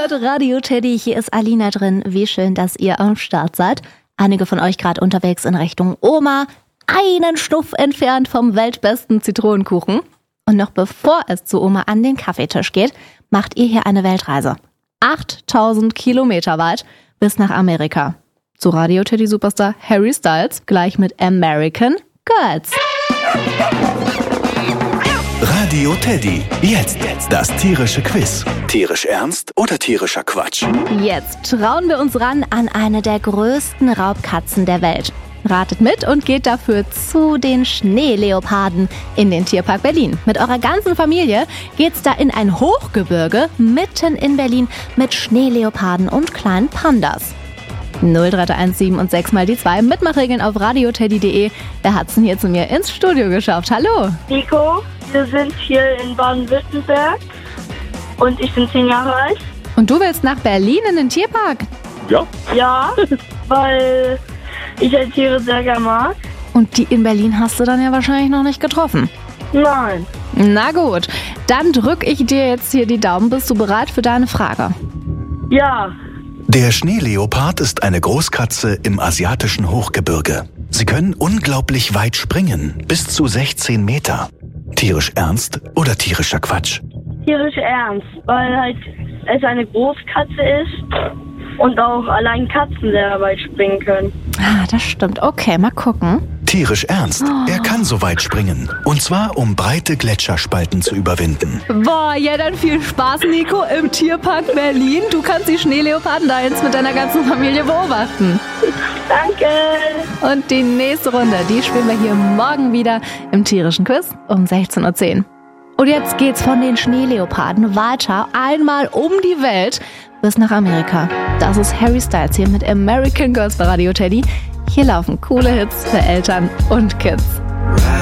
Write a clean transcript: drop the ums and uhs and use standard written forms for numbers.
gehört Radio Teddy, hier ist Alina drin. Wie schön, dass ihr am Start seid. Einige von euch gerade unterwegs in Richtung Oma, einen Schnuff entfernt vom weltbesten Zitronenkuchen. Und noch bevor es zu Oma an den Kaffeetisch geht, macht ihr hier eine Weltreise. 8000 Kilometer weit bis nach Amerika. Zu Radio Teddy Superstar Harry Styles, gleich mit American Girls. Radio Teddy, jetzt das tierische Quiz. Tierisch ernst oder tierischer Quatsch? Jetzt trauen wir uns ran an eine der größten Raubkatzen der Welt. Ratet mit und geht dafür zu den Schneeleoparden in den Tierpark Berlin. Mit eurer ganzen Familie geht's da in ein Hochgebirge mitten in Berlin mit Schneeleoparden und kleinen Pandas. 03117 und 6 mal die 2. Mitmachregeln auf radioteddy.de. Wer hat's denn hier zu mir ins Studio geschafft? Hallo. Nico, wir sind hier in Baden-Württemberg und ich bin 10 Jahre alt. Und du willst nach Berlin in den Tierpark? Ja, weil ich halt Tiere sehr gerne mag. Und die in Berlin hast du dann ja wahrscheinlich noch nicht getroffen. Nein. Na gut, dann drück ich dir jetzt hier die Daumen. Bist du bereit für deine Frage? Ja. Der Schneeleopard ist eine Großkatze im asiatischen Hochgebirge. Sie können unglaublich weit springen, bis zu 16 Meter. Tierisch ernst oder tierischer Quatsch? Tierisch ernst, weil halt es eine Großkatze ist und auch allein Katzen sehr weit springen können. Ah, das stimmt. Okay, mal gucken. Tierisch ernst. Er kann so weit springen. Und zwar, um breite Gletscherspalten zu überwinden. Boah, ja dann viel Spaß, Nico, im Tierpark Berlin. Du kannst die Schneeleoparden da jetzt mit deiner ganzen Familie beobachten. Danke. Und die nächste Runde, die spielen wir hier morgen wieder im tierischen Quiz um 16:10 Uhr. Und jetzt geht's von den Schneeleoparden weiter einmal um die Welt bis nach Amerika. Das ist Harry Styles hier mit American Girls bei Radio Teddy. Hier laufen coole Hits für Eltern und Kids.